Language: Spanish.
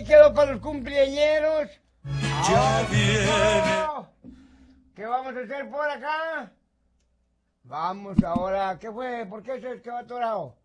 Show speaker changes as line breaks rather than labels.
ahí quedó para los cumpleañeros.
Ya viene.
¿Qué vamos a hacer por acá? Vamos ahora. ¿Qué fue? ¿Por qué se quedó atorado?